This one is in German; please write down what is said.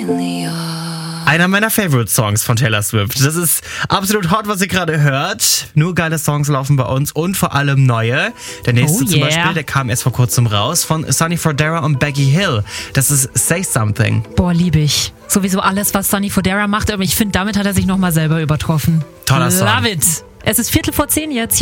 Einer meiner Favorite-Songs von Taylor Swift. Das ist absolut hot, was ihr gerade hört. Nur geile Songs laufen bei uns und vor allem neue. Der nächste zum Beispiel, der kam erst vor kurzem raus, von Sonny Fodera und Becky Hill. Das ist Say Something. Boah, liebe ich. Sowieso alles, was Sonny Fodera macht, aber ich finde, damit hat er sich nochmal selber übertroffen. Toller Song. Love it. Es ist 9:45 jetzt.